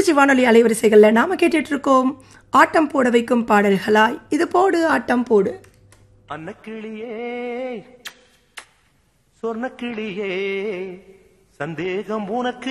திருச்சி வானொலி அலைவரிசைகளில் நாம கேட்டுட்டு இருக்கோம் ஆட்டம் போட வைக்கும் பாடல்களாய். இது போடு ஆட்டம் போடு. அன்னக்கிளியே சொர்ணக்கிளியே சந்தேகம் உனக்கு